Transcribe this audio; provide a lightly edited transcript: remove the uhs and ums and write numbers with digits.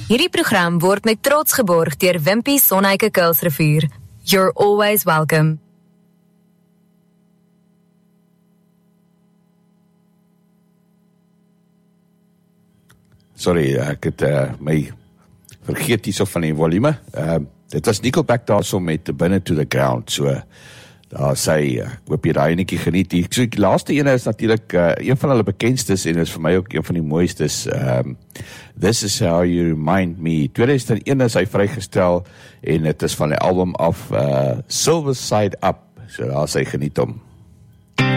Hierdie program word met trots geborg deur Wimpy Sonheike Kuilsrivier. You're always welcome. Sorry, ek het my vergeet hierso van die volume. Dit was Nickelback daarso met Binne to the Ground, so daar sê, ek hoop jy daai enetjie geniet. So die laaste ene is natuurlik een van hulle bekendstes en is vir my ook een van die mooistes. This is How You Remind Me. 2001 is hy vrygestel en het is van die album af Silver Side Up, so daar sê geniet hom.